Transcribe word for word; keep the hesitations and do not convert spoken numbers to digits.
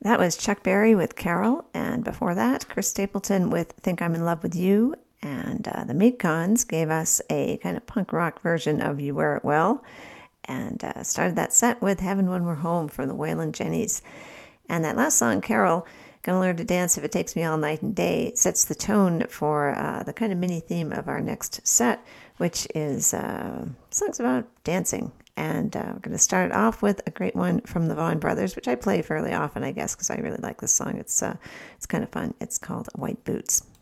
That was Chuck Berry with Carol, and before that, Chris Stapleton with Think I'm in Love with You, and uh, the Meat Cons gave us a kind of punk rock version of You Wear It Well, and uh, started that set with Heaven When We're Home from the Waylon Jennies. And that last song, Carol, Gonna Learn to Dance If It Takes Me All Night and Day, sets the tone for uh, the kind of mini theme of our next set, which is uh, songs about dancing. And uh, we're going to start it off with a great one from the Vaughan Brothers, which I play fairly often, I guess, because I really like this song. It's uh, it's kind of fun. It's called White Boots.